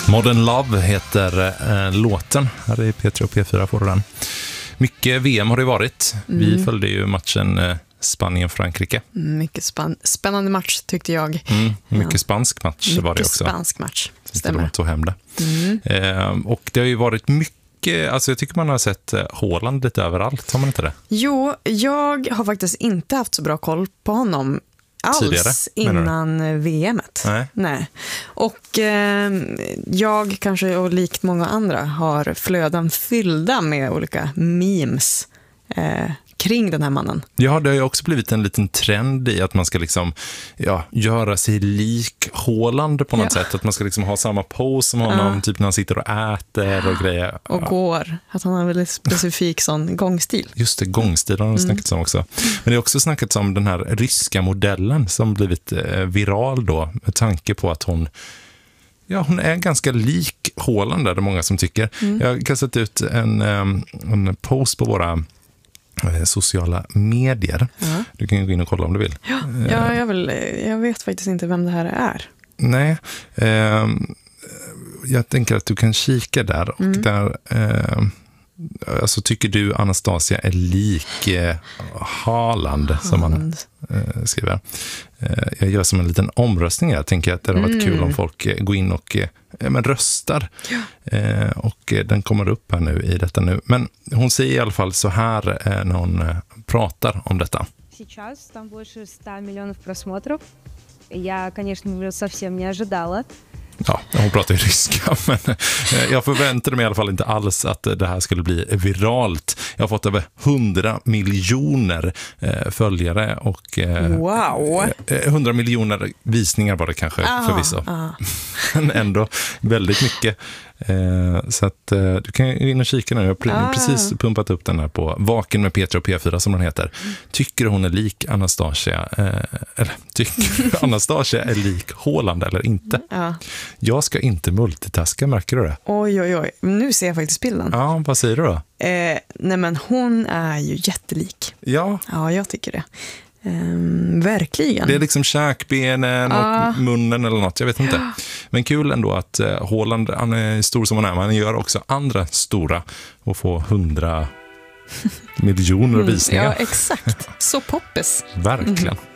Modern Love heter låten. Här i P3 och P4 får du den. Mycket VM har det varit. Vi följde ju matchen Spanien-Frankrike. Mycket spännande match tyckte jag. Mycket spansk match mycket var det också. Spansk match, stämmer. De tog hem det. Och det har ju varit mycket, alltså jag tycker man har sett Haaland lite överallt, har man inte det? Jo, jag har faktiskt inte haft så bra koll på honom alls tidigare, innan VMet. Nej. Och jag kanske, och likt många andra, har flöden fyllda med olika memes kring den här mannen. Ja, det har ju också blivit en liten trend i att man ska liksom göra sig lik Haaland på något sätt. Att man ska liksom ha samma pose som honom, typ när han sitter och äter och grejer. Och går. Att han har en väldigt specifik sån gångstil. Just det, gångstil har han snackats om också. Men det är också snackats om den här ryska modellen som blivit viral då, med tanke på att hon är ganska lik Haaland, där det är många som tycker. Jag kan sätta ut en post på våra sociala medier. Du kan ju gå in och kolla om du vill. Jag vet faktiskt inte vem det här är. Nej, jag tänker att du kan kika där. Och där, alltså tycker du Anastasia är lik Haaland som man skriver. Jag gör som en liten omröstning. Jag tänker att det har varit kul om folk går in och röstar. Och den kommer upp här nu i detta nu. Men hon säger i alla fall så här när hon pratar om detta. Сейчас там больше 100 миллионов просмотров. Я, конечно, совсем не ожидала. Ja, hon pratar ju ryska, men jag förväntade mig i alla fall inte alls att det här skulle bli viralt. Jag har fått över 100 miljoner följare och 100 miljoner visningar var det kanske förvisso. Men ändå väldigt mycket. Så att du kan in och kika nu. Jag har precis pumpat upp den här på Vaken med P3 och P4 som den heter. Tycker hon är lik Anastasia eller tycker Anastasia är lik Haaland eller inte? Jag ska inte multitaska, märker du det? Oj. Nu ser jag faktiskt bilden. Ja, vad säger du då? Nej, men hon är ju jättelik. Ja, jag tycker det. Verkligen. det är liksom käkbenen och munnen eller något, jag vet inte. Men kul ändå att Haaland, han är stor som han är, men han gör också andra stora och får 100 miljoner visningar. Ja, exakt. Så poppis. Verkligen.